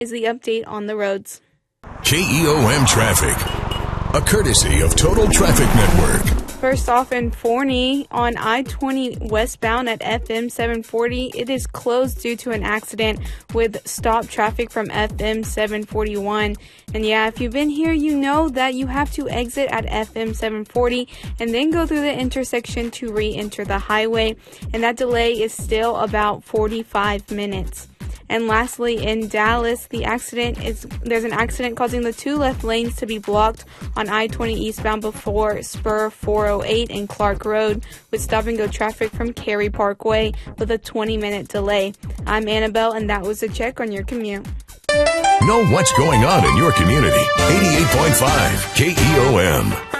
is the update on the roads. KEOM traffic, a courtesy of Total Traffic Network. First off, in Forney on I-20 westbound at FM 740, it is closed due to an accident with stop traffic from FM 741. And yeah, if you've been here, you know that you have to exit at FM 740 and then go through the intersection to re-enter the highway. And that delay is still about 45 minutes. And lastly, in Dallas, there's an accident causing the two left lanes to be blocked on I-20 eastbound before Spur 408 and Clark Road with stop-and-go traffic from Cary Parkway with a 20-minute delay. I'm Annabelle, and that was a check on your commute. Know what's going on in your community. 88.5 KEOM.